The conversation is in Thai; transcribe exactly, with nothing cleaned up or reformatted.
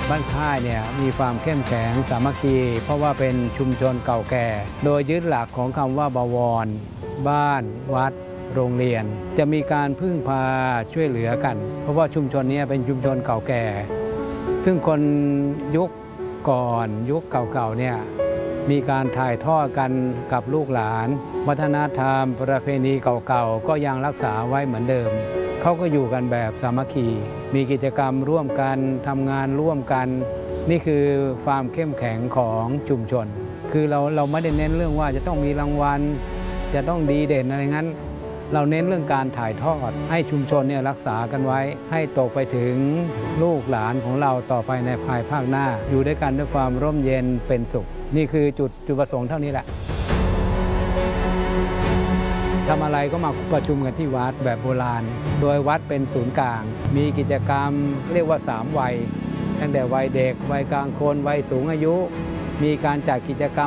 บ้านค่ายเนี่ยมีความเข้มแข็งสามัคคีเพราะว่าเป็นชุมชนเก่าแก่โดยยึดหลักของคำว่าบวรบ้านวัดโรงเรียนจะมีการพึ่งพาช่วยเหลือกันเพราะว่าชุมชนนี้เป็นชุมชนเก่าแก่ซึ่งคนยุคก่อนยุคเก่าๆเนี่ยมีการถ่ายทอดกันกับลูกหลานวัฒนธรรมประเพณีเก่าๆก็ยังรักษาไว้เหมือนเดิมเขาก็อยู่กันแบบสามัคคีมีกิจกรรมร่วมกันทำงานร่วมกันนี่คือความเข้มแข็งของชุมชนคือเราเราไม่ได้เน้นเรื่องว่าจะต้องมีรางวัลจะต้องดีเด่นอะไรงั้นเราเน้นเรื่องการถ่ายทอดให้ชุมชนเนี่ยรักษากันไว้ให้ตกไปถึงลูกหลานของเราต่อไปในภายภาคหน้าอยู่ด้วยกันด้วยความร่มเย็นเป็นสุขนี่คือจุดจุดประสงค์เท่านี้แหละทำอะไรก็มาประชุมกันที่วัดแบบโบราณโดยวัดเป็นศูนย์กลางมีกิจกรรมเรียกว่าสามวัยตั้งแต่วัยเด็กวัยกลางคนวัยสูงอายุมีการจัดกิจกรรม